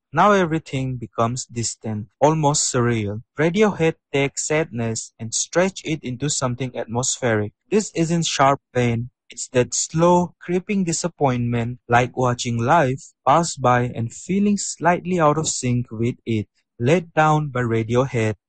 Now everything becomes distant, almost surreal. Radiohead takes sadness and stretch it into something atmospheric. This isn't sharp pain, it's that slow, creeping disappointment, like watching life pass by and feeling slightly out of sync with it. Let Down by Radiohead